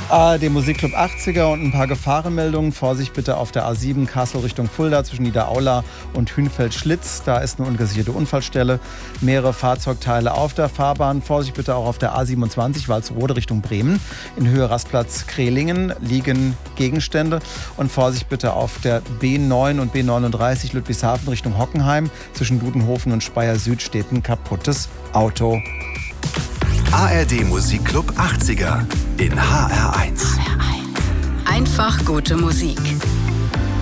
ARD Musikclub 80er und ein paar Gefahrenmeldungen. Vorsicht bitte auf der A7 Kassel Richtung Fulda zwischen Niederaula und Hünfeld-Schlitz. Da ist eine ungesicherte Unfallstelle. Mehrere Fahrzeugteile auf der Fahrbahn. Vorsicht bitte auch auf der A27 Walsrode Richtung Bremen. In Höhe Rastplatz Krehlingen liegen Gegenstände. Und Vorsicht bitte auf der B9 und B39 Ludwigshafen Richtung Hockenheim. Zwischen Dudenhofen und Speyer Süd steht ein kaputtes Auto. ARD Musikclub 80er in HR1. Einfach gute Musik.